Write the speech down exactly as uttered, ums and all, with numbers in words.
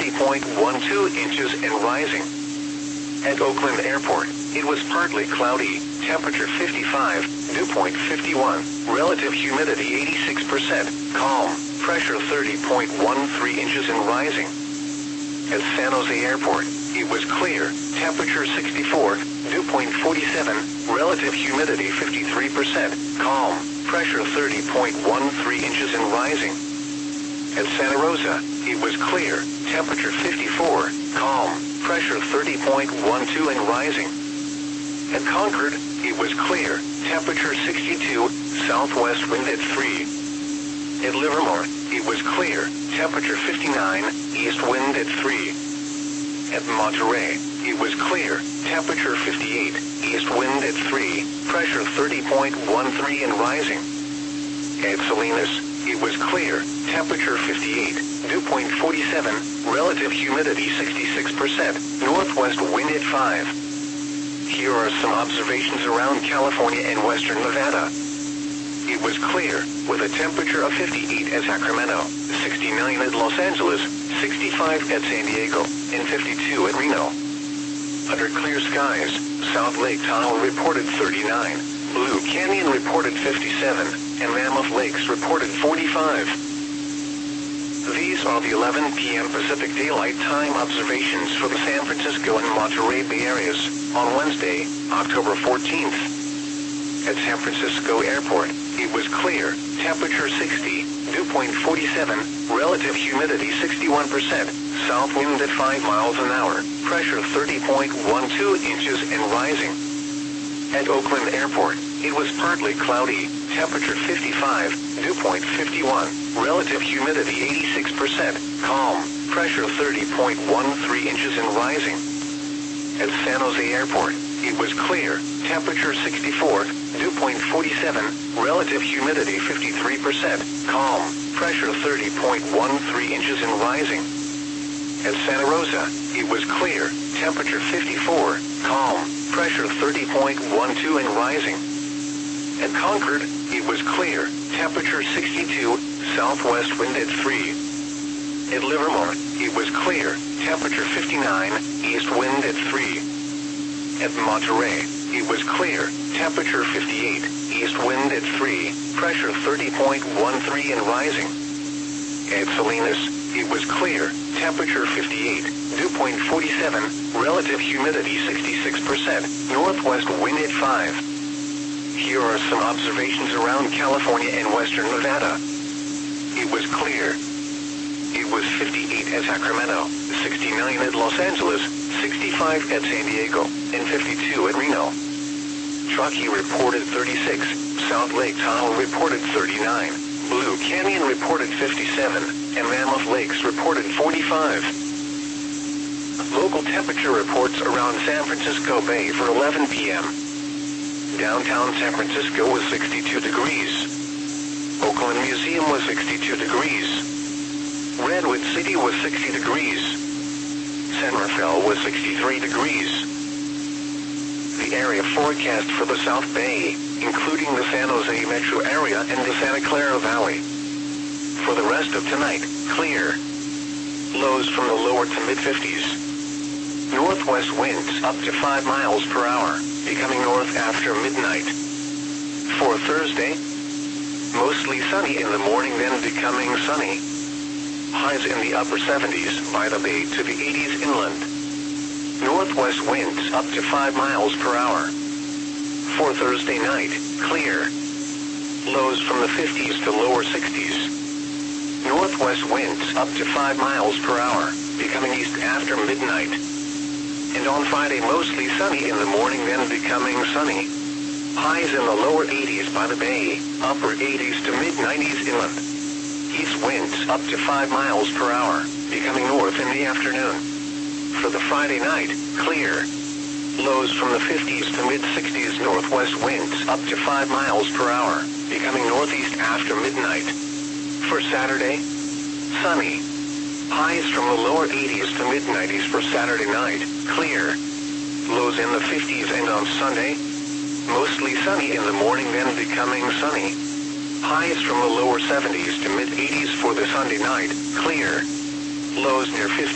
thirty point one two inches and rising. At Oakland Airport, it was partly cloudy, temperature fifty-five, dew point fifty-one, relative humidity eighty-six percent, calm, pressure thirty point one three inches and rising. At San Jose Airport, it was clear, temperature sixty-four, dew point forty-seven, relative humidity fifty-three percent, calm, pressure thirty point one three inches and rising. At Santa Rosa, it was clear, temperature fifty-four, calm, pressure thirty point one two and rising. At Concord, it was clear, temperature sixty-two, southwest wind at three. At Livermore, it was clear, temperature fifty-nine, east wind at three. At Monterey, it was clear, temperature fifty-eight, east wind at three, pressure thirty point one three and rising. At Salinas, it was clear, temperature fifty-eight, dew point forty-seven, relative humidity sixty-six percent, northwest wind at five. Here are some observations around California and western Nevada. It was clear, with a temperature of fifty-eight at Sacramento, sixty-nine at Los Angeles, sixty-five at San Diego, and fifty-two at Reno. Under clear skies, South Lake Tahoe reported thirty-nine, Blue Canyon reported fifty-seven, and Mammoth Lakes reported forty-five. These are the eleven p m Pacific Daylight Time observations for the San Francisco and Monterey Bay areas on Wednesday, October fourteenth. At San Francisco Airport, it was clear, temperature sixty, dew point forty-seven, relative humidity sixty-one percent, south wind at five miles an hour, pressure thirty point one two inches and rising. At Oakland Airport, it was partly cloudy, temperature fifty-five, dew point fifty-one, relative humidity eighty-six percent, calm, pressure thirty point one three inches and rising. At San Jose Airport, it was clear, temperature sixty-four, dew point forty-seven, relative humidity fifty-three percent, calm, pressure thirty point one three inches and rising. At Santa Rosa, it was clear, temperature fifty-four, calm, pressure thirty point one two and rising. At Concord, it was clear, temperature sixty-two, southwest wind at three. At Livermore, it was clear, temperature fifty-nine, east wind at three. At Monterey, it was clear, temperature fifty-eight, east wind at three, pressure thirty point one three and rising. At Salinas, it was clear, temperature fifty-eight, dew point forty-seven, relative humidity sixty-six percent, northwest wind at five. Here are some observations around California and western Nevada. It was clear. It was fifty-eight at Sacramento, sixty-nine at Los Angeles, sixty-five at San Diego, and fifty-two at Reno. Truckee reported thirty-six, South Lake Tahoe reported thirty-nine, Blue Canyon reported fifty-seven, and Mammoth Lakes reported forty-five. Local temperature reports around San Francisco Bay for eleven p m Downtown San Francisco was sixty-two degrees. Oakland Museum was sixty-two degrees. Redwood City was sixty degrees. San Rafael was sixty-three degrees. The area forecast for the South Bay, including the San Jose metro area and the Santa Clara Valley. For the rest of tonight, clear. Lows from the lower to mid-fifties. Northwest winds up to five miles per hour, becoming north after midnight. For Thursday, mostly sunny in the morning, then becoming sunny. Highs in the upper seventies by the bay to the eighties inland. Northwest winds up to five miles per hour. For Thursday night, clear. Lows from the fifties to lower sixties. Northwest winds up to five miles per hour, becoming east after midnight. And on Friday, mostly sunny in the morning, then becoming sunny. Highs in the lower eighties by the bay, upper eighties to mid-nineties inland. East winds up to five miles per hour, becoming north in the afternoon. For the Friday night, clear. Lows from the fifties to mid-sixties, northwest winds up to five miles per hour, becoming northeast after midnight. For Saturday, sunny. Highs from the lower eighties to mid-nineties for Saturday night, clear. Lows in the fifties, and on Sunday, mostly sunny in the morning, then becoming sunny. Highs from the lower seventies to mid-eighties for the Sunday night, clear. Lows near fifty.